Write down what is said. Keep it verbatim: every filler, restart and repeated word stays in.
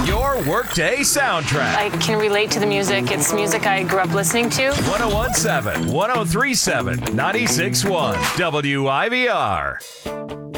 Your workday soundtrack. I can relate to the music. It's music I grew up listening to. one oh one point seven, one oh three point seven, ninety-six point one, W I V R.